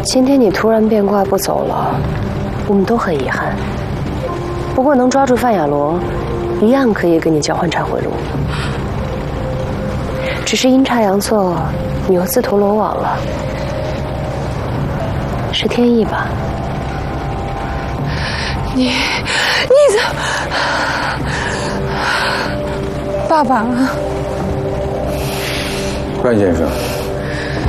今天你突然变卦不走了，我们都很遗憾。不过能抓住范雅罗，一样可以跟你交换忏悔录。只是阴差阳错，你又自投罗网了，是天意吧？ 你怎么，爸爸啊？ 范先生。